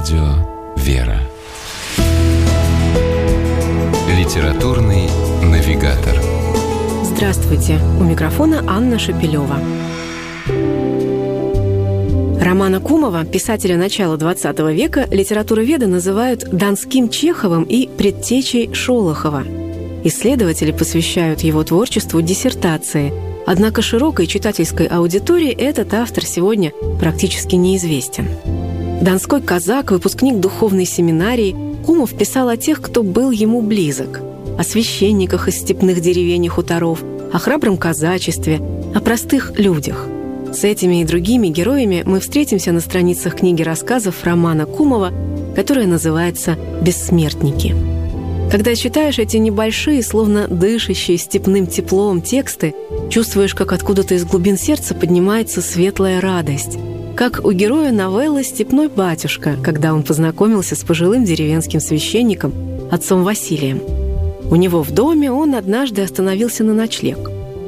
Радио «Вера». Литературный навигатор. Здравствуйте! У микрофона Анна Шапилева. Романа Кумова, писателя начала XX века, литературоведы называют донским Чеховым и предтечей Шолохова. Исследователи посвящают его творчеству диссертации, однако широкой читательской аудитории этот автор сегодня практически неизвестен. Донской казак, выпускник духовной семинарии, Кумов писал о тех, кто был ему близок, о священниках из степных деревень и хуторов, о храбром казачестве, о простых людях. С этими и другими героями мы встретимся на страницах книги рассказов Романа Кумова, которая называется «Бессмертники». Когда читаешь эти небольшие, словно дышащие степным теплом тексты, чувствуешь, как откуда-то из глубин сердца поднимается светлая радость, как у героя новеллы «Степной батюшка», когда он познакомился с пожилым деревенским священником, отцом Василием. У него в доме он однажды остановился на ночлег.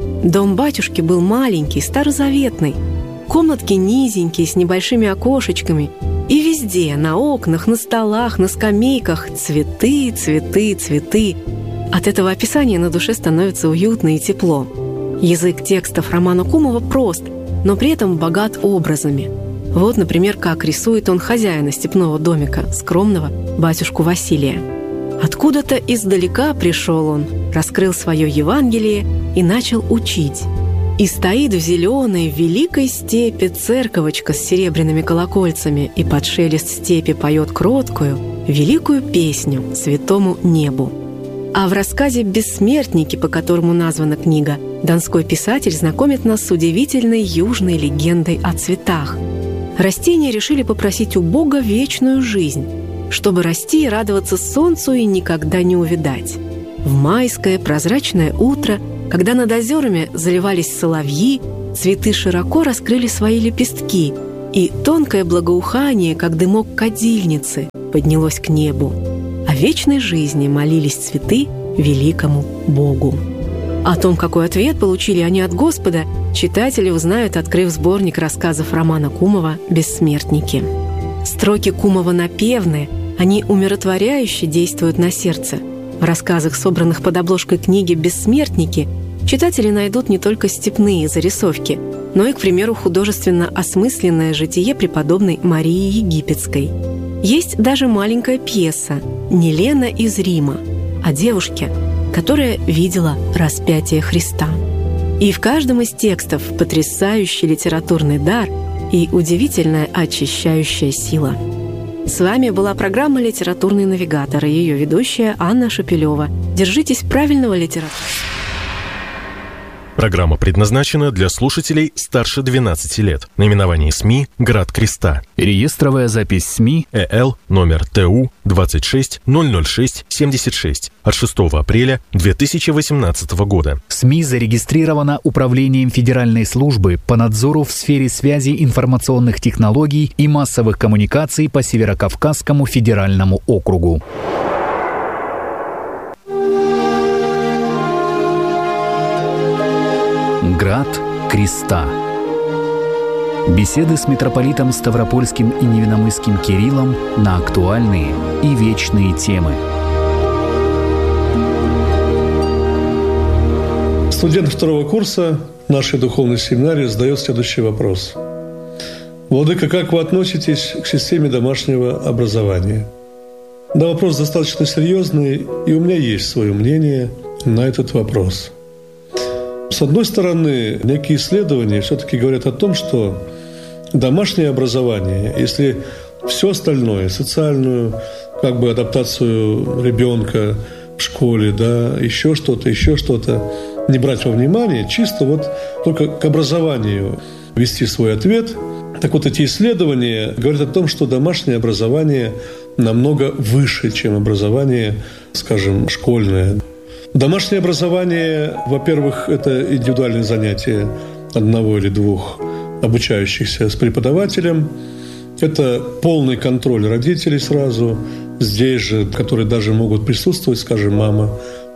Дом батюшки был маленький, старозаветный, комнатки низенькие, с небольшими окошечками, и везде, на окнах, на столах, на скамейках цветы, цветы, цветы. От этого описания на душе становится уютно и тепло. Язык текстов Романа Кумова прост, но при этом богат образами. Вот, например, как рисует он хозяина степного домика, скромного батюшку Василия. Откуда-то издалека пришел он, раскрыл свое Евангелие и начал учить. И стоит в зеленой, великой степи церковочка с серебряными колокольцами, и под шелест степи поет кроткую, великую песню святому небу. А в рассказе «Бессмертники», по которому названа книга, донской писатель знакомит нас с удивительной южной легендой о цветах. Растения решили попросить у Бога вечную жизнь, чтобы расти и радоваться солнцу и никогда не увядать. В майское прозрачное утро, когда над озерами заливались соловьи, цветы широко раскрыли свои лепестки, и тонкое благоухание, как дымок кадильницы, поднялось к небу. О вечной жизни молились цветы великому Богу. О том, какой ответ получили они от Господа, читатели узнают, открыв сборник рассказов Романа Кумова «Бессмертники». Строки Кумова напевны, они умиротворяюще действуют на сердце. В рассказах, собранных под обложкой книги «Бессмертники», читатели найдут не только степные зарисовки, но и, к примеру, художественно осмысленное житие преподобной Марии Египетской. Есть даже маленькая пьеса «Нелена из Рима» о девушке, которая видела распятие Христа. И в каждом из текстов потрясающий литературный дар и удивительная очищающая сила. С вами была программа «Литературный навигатор» и ее ведущая Анна Шапилева. Держитесь правильного литературы. Программа предназначена для слушателей старше 12 лет. Наименование СМИ «Град Креста». Реестровая запись СМИ ЭЛ номер ТУ 2600676 от 6 апреля 2018 года. СМИ зарегистрирована Управлением Федеральной службы по надзору в сфере связи информационных технологий и массовых коммуникаций по Северокавказскому федеральному округу. Град Креста. Беседы с митрополитом Ставропольским и Невинномысским Кириллом на актуальные и вечные темы. Студент второго курса нашей духовной семинарии задает следующий вопрос. Владыка, как вы относитесь к системе домашнего образования? Да, вопрос достаточно серьезный, и у меня есть свое мнение на этот вопрос. С одной стороны, некие исследования все-таки говорят о том, что домашнее образование, если все остальное, социальную адаптацию ребенка в школе, еще что-то, не брать во внимание, чисто только к образованию вести свой ответ. Так вот, эти исследования говорят о том, что домашнее образование намного выше, чем образование, скажем, школьное. Домашнее образование, во-первых, это индивидуальные занятия одного или двух обучающихся с преподавателем. Это полный контроль родителей сразу. Здесь же, которые даже могут присутствовать, скажем, мама,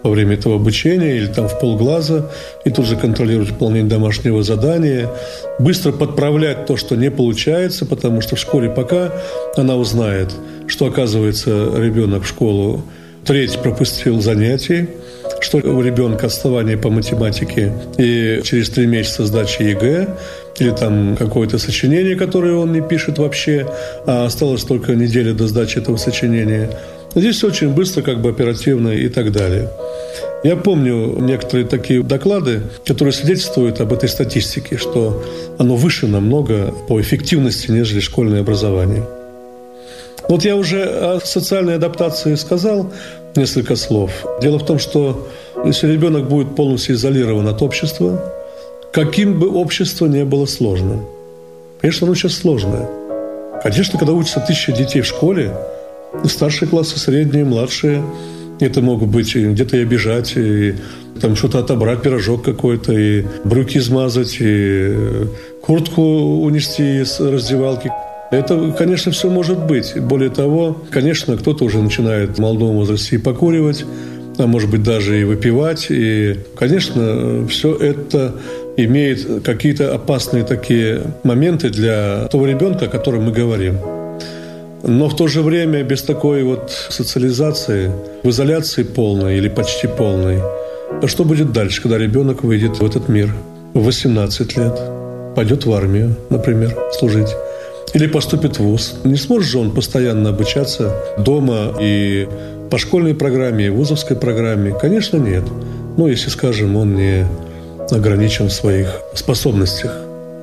во время этого обучения или там в полглаза, и тут же контролировать выполнение домашнего задания, быстро подправлять то, что не получается, потому что в школе пока она узнает, что, оказывается, ребенок в школу треть пропустил занятий, что у ребенка отставание по математике, и через 3 месяца сдача ЕГЭ, или там какое-то сочинение, которое он не пишет вообще, а осталось только неделя до сдачи этого сочинения. Здесь все очень быстро, оперативно и так далее. Я помню некоторые такие доклады, которые свидетельствуют об этой статистике, что оно выше намного по эффективности, нежели школьное образование. Вот я уже о социальной адаптации сказал несколько слов. Дело в том, что если ребенок будет полностью изолирован от общества, каким бы общество ни было сложным, конечно, оно сейчас сложное. Конечно, когда учатся 1000 детей в школе, старшие классы, средние, младшие, это могут быть где-то и обижать, и там что-то отобрать, пирожок какой-то, и брюки смазать, и куртку унести из раздевалки. Это, конечно, все может быть. Более того, конечно, кто-то уже начинает в молодом возрасте и покуривать, а может быть даже и выпивать. И, конечно, все это имеет какие-то опасные такие моменты для того ребенка, о котором мы говорим. Но в то же время без такой социализации, в изоляции полной или почти полной, что будет дальше, когда ребенок выйдет в этот мир в 18 лет, пойдет в армию, например, служить, или поступит в вуз? Не сможет же он постоянно обучаться дома и по школьной программе, и вузовской программе? Конечно, нет. Если, скажем, он не ограничен в своих способностях.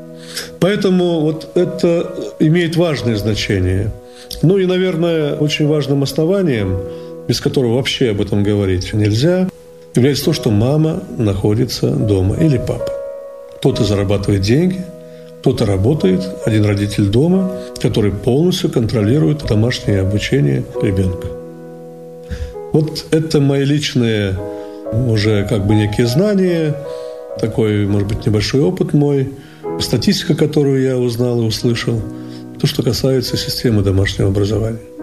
Поэтому это имеет важное значение. И, наверное, очень важным основанием, без которого вообще об этом говорить нельзя, является то, что мама находится дома или папа. Кто-то зарабатывает деньги, кто-то работает, один родитель дома, который полностью контролирует домашнее обучение ребенка. Это мои личные уже некие знания, такой, может быть, небольшой опыт мой, статистика, которую я узнал и услышал, то, что касается системы домашнего образования.